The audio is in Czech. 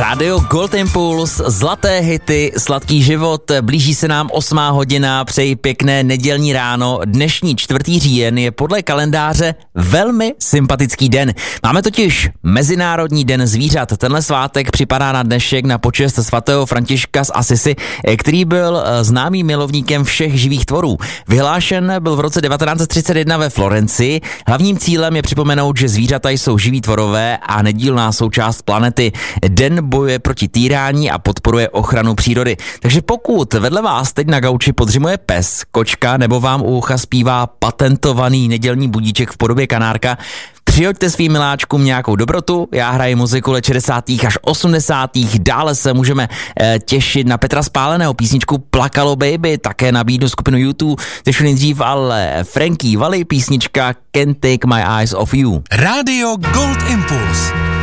Rádio Gold Impuls, zlaté hity, sladký život, blíží se nám 8. hodina, přeji pěkné nedělní ráno. Dnešní 4. říjen je podle kalendáře velmi sympatický den. Máme totiž Mezinárodní den zvířat. Tenhle svátek připadá na dnešek na počest svatého Františka z Assisi, který byl známým milovníkem všech živých tvorů. Vyhlášen byl v roce 1931 ve Florencii. Hlavním cílem je připomenout, že zvířata jsou živí tvorové a nedílná součást planety. Den bojuje proti týrání a podporuje ochranu přírody. Takže pokud vedle vás teď na gauči podřimuje pes, kočka nebo vám u ucha zpívá patentovaný nedělní budíček v podobě kanárka, přihoďte svým miláčkům nějakou dobrotu, já hraji muziku let 60. až 80. Dále se můžeme těšit na Petra Spáleného, písničku Plakalo Baby, také nabídnu skupinu YouTube, tež nejdřív ale Frankie Valli, písnička Can't Take My Eyes Off You. Rádio Gold Impuls.